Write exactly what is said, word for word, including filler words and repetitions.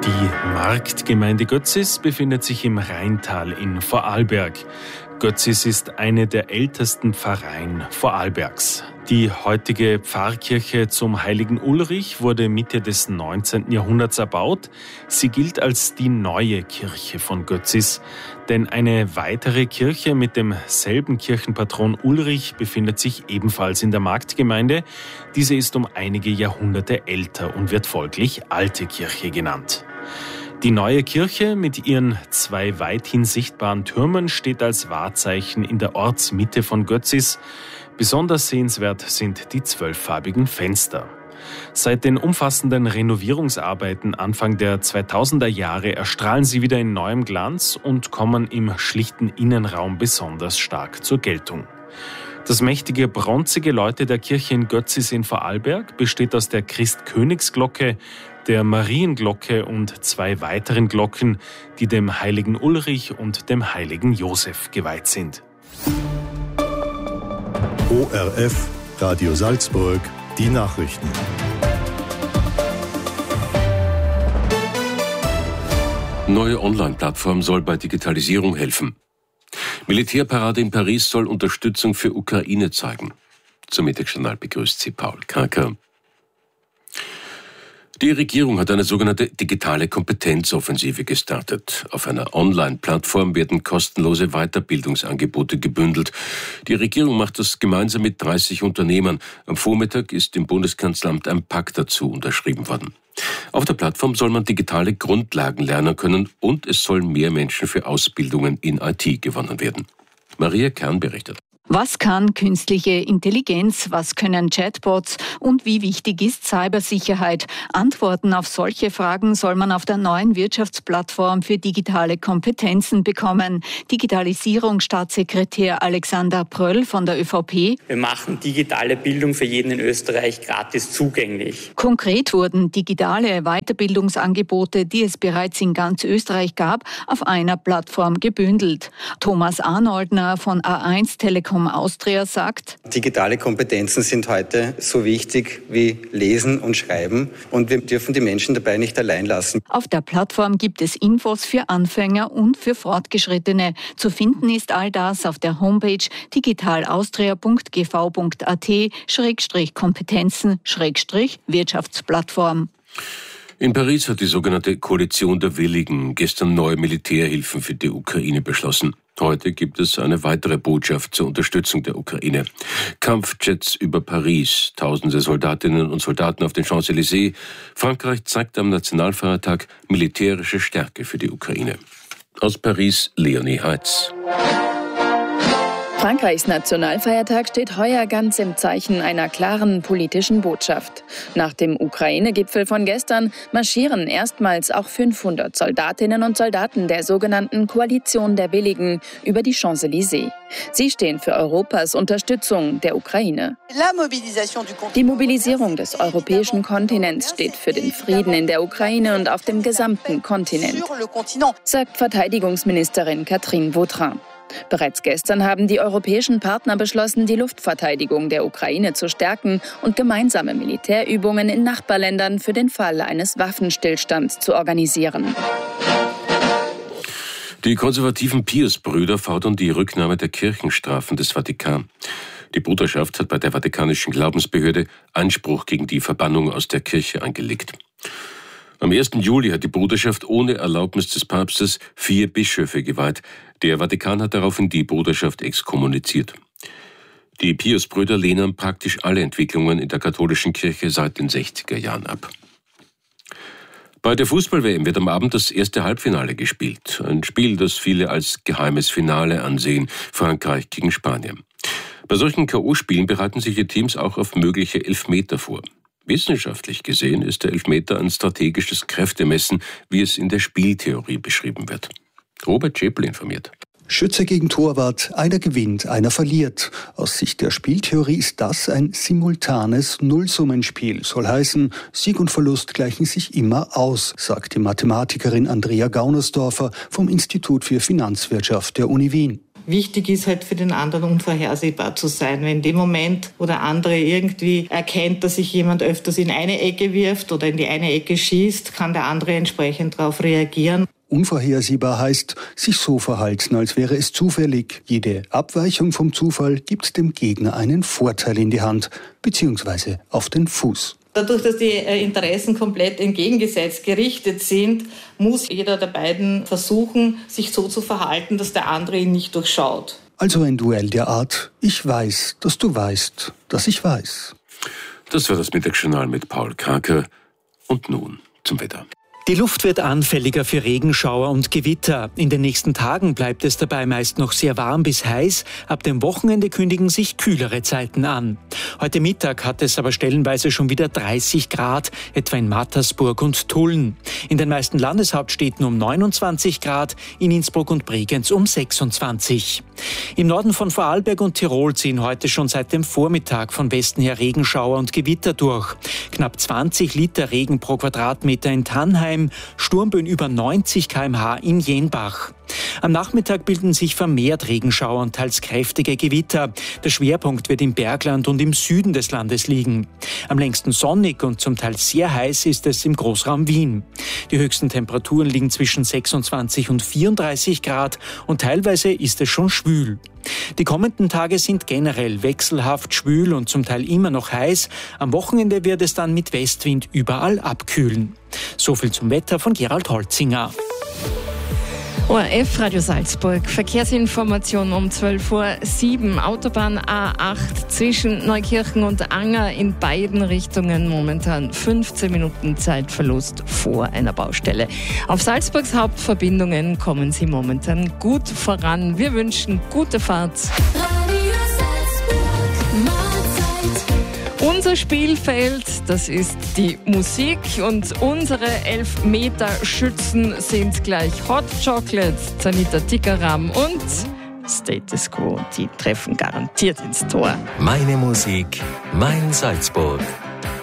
Die Marktgemeinde Götzis befindet sich im Rheintal in Vorarlberg. Götzis ist eine der ältesten Pfarreien Vorarlbergs. Die heutige Pfarrkirche zum Heiligen Ulrich wurde Mitte des neunzehnten Jahrhunderts erbaut. Sie gilt als die neue Kirche von Götzis, denn eine weitere Kirche mit demselben Kirchenpatron Ulrich befindet sich ebenfalls in der Marktgemeinde. Diese ist um einige Jahrhunderte älter und wird folglich Alte Kirche genannt. Die neue Kirche mit ihren zwei weithin sichtbaren Türmen steht als Wahrzeichen in der Ortsmitte von Götzis. Besonders sehenswert sind die zwölffarbigen Fenster. Seit den umfassenden Renovierungsarbeiten Anfang der zweitausender Jahre erstrahlen sie wieder in neuem Glanz und kommen im schlichten Innenraum besonders stark zur Geltung. Das mächtige Bronzegeläute der Kirche in Götzis in Vorarlberg besteht aus der Christkönigsglocke, der Marienglocke und zwei weiteren Glocken, die dem heiligen Ulrich und dem heiligen Josef geweiht sind. O R F, Radio Salzburg, die Nachrichten. Neue Online-Plattform soll bei Digitalisierung helfen. Militärparade in Paris soll Unterstützung für Ukraine zeigen. Zum Mittagsjournal begrüßt sie Paul Karker. Die Regierung hat eine sogenannte digitale Kompetenzoffensive gestartet. Auf einer Online-Plattform werden kostenlose Weiterbildungsangebote gebündelt. Die Regierung macht das gemeinsam mit dreißig Unternehmern. Am Vormittag ist im Bundeskanzleramt ein Pakt dazu unterschrieben worden. Auf der Plattform soll man digitale Grundlagen lernen können und es sollen mehr Menschen für Ausbildungen in I T gewonnen werden. Maria Kern berichtet. Was kann künstliche Intelligenz, was können Chatbots und wie wichtig ist Cybersicherheit? Antworten auf solche Fragen soll man auf der neuen Wirtschaftsplattform für digitale Kompetenzen bekommen. Digitalisierungsstaatssekretär Alexander Pröll von der ÖVP. Wir machen digitale Bildung für jeden in Österreich gratis zugänglich. Konkret wurden digitale Weiterbildungsangebote, die es bereits in ganz Österreich gab, auf einer Plattform gebündelt. Thomas Arnoldner von A eins Telekom Austria sagt: Digitale Kompetenzen sind heute so wichtig wie Lesen und Schreiben und wir dürfen die Menschen dabei nicht allein lassen. Auf der Plattform gibt es Infos für Anfänger und für Fortgeschrittene. Zu finden ist all das auf der Homepage digitalaustria punkt g v punkt a t Schrägstrich Kompetenzen Schrägstrich Wirtschaftsplattform. In Paris hat die sogenannte Koalition der Willigen gestern neue Militärhilfen für die Ukraine beschlossen. Heute gibt es eine weitere Botschaft zur Unterstützung der Ukraine. Kampfjets über Paris, tausende Soldatinnen und Soldaten auf den Champs-Élysées. Frankreich zeigt am Nationalfeiertag militärische Stärke für die Ukraine. Aus Paris, Leonie Heitz. Frankreichs Nationalfeiertag steht heuer ganz im Zeichen einer klaren politischen Botschaft. Nach dem Ukraine-Gipfel von gestern marschieren erstmals auch fünfhundert Soldatinnen und Soldaten der sogenannten Koalition der Willigen über die Champs-Élysées. Sie stehen für Europas Unterstützung der Ukraine. Die Mobilisierung des europäischen Kontinents steht für den Frieden in der Ukraine und auf dem gesamten Kontinent, sagt Verteidigungsministerin Catherine Vautrin. Bereits gestern haben die europäischen Partner beschlossen, die Luftverteidigung der Ukraine zu stärken und gemeinsame Militärübungen in Nachbarländern für den Fall eines Waffenstillstands zu organisieren. Die konservativen Pius-Brüder fordern die Rücknahme der Kirchenstrafen des Vatikan. Die Bruderschaft hat bei der vatikanischen Glaubensbehörde Einspruch gegen die Verbannung aus der Kirche eingelegt. Am ersten Juli hat die Bruderschaft ohne Erlaubnis des Papstes vier Bischöfe geweiht. Der Vatikan hat daraufhin die Bruderschaft exkommuniziert. Die Pius-Brüder lehnen praktisch alle Entwicklungen in der katholischen Kirche seit den sechziger Jahren ab. Bei der Fußball-W M wird am Abend das erste Halbfinale gespielt. Ein Spiel, das viele als geheimes Finale ansehen. Frankreich gegen Spanien. Bei solchen K O-Spielen bereiten sich die Teams auch auf mögliche Elfmeter vor. Wissenschaftlich gesehen ist der Elfmeter ein strategisches Kräftemessen, wie es in der Spieltheorie beschrieben wird. Robert Schäpel informiert. Schütze gegen Torwart, einer gewinnt, einer verliert. Aus Sicht der Spieltheorie ist das ein simultanes Nullsummenspiel. Soll heißen, Sieg und Verlust gleichen sich immer aus, sagt die Mathematikerin Andrea Gaunersdorfer vom Institut für Finanzwirtschaft der Uni Wien. Wichtig ist halt für den anderen unvorhersehbar zu sein. Wenn in dem Moment, wo der andere irgendwie erkennt, dass sich jemand öfters in eine Ecke wirft oder in die eine Ecke schießt, kann der andere entsprechend darauf reagieren. Unvorhersehbar heißt, sich so verhalten, als wäre es zufällig. Jede Abweichung vom Zufall gibt dem Gegner einen Vorteil in die Hand, beziehungsweise auf den Fuß. Dadurch, dass die Interessen komplett entgegengesetzt gerichtet sind, muss jeder der beiden versuchen, sich so zu verhalten, dass der andere ihn nicht durchschaut. Also ein Duell der Art, ich weiß, dass du weißt, dass ich weiß. Das war das Mittagsjournal mit Paul Kraker. Und nun zum Wetter. Die Luft wird anfälliger für Regenschauer und Gewitter. In den nächsten Tagen bleibt es dabei meist noch sehr warm bis heiß. Ab dem Wochenende kündigen sich kühlere Zeiten an. Heute Mittag hat es aber stellenweise schon wieder dreißig Grad, etwa in Mattersburg und Tulln. In den meisten Landeshauptstädten um neunundzwanzig Grad, in Innsbruck und Bregenz um sechsundzwanzig. Im Norden von Vorarlberg und Tirol ziehen heute schon seit dem Vormittag von Westen her Regenschauer und Gewitter durch. Knapp zwanzig Liter Regen pro Quadratmeter in Tannheim, Sturmböen über neunzig Kilometer pro Stunde in Jenbach. Am Nachmittag bilden sich vermehrt Regenschauer und teils kräftige Gewitter. Der Schwerpunkt wird im Bergland und im Süden des Landes liegen. Am längsten sonnig und zum Teil sehr heiß ist es im Großraum Wien. Die höchsten Temperaturen liegen zwischen sechsundzwanzig und vierunddreißig Grad und teilweise ist es schon schwül. Die kommenden Tage sind generell wechselhaft schwül und zum Teil immer noch heiß. Am Wochenende wird es dann mit Westwind überall abkühlen. So viel zum Wetter von Gerald Holzinger. O R F Radio Salzburg. Verkehrsinformation um zwölf Uhr sieben. Autobahn A acht zwischen Neukirchen und Anger in beiden Richtungen. Momentan fünfzehn Minuten Zeitverlust vor einer Baustelle. Auf Salzburgs Hauptverbindungen kommen Sie momentan gut voran. Wir wünschen gute Fahrt. Unser Spielfeld, das ist die Musik und unsere Elfmeterschützen sind gleich Hot Chocolate, Zanita Tikaram und Status Quo. Die treffen garantiert ins Tor. Meine Musik, mein Salzburg.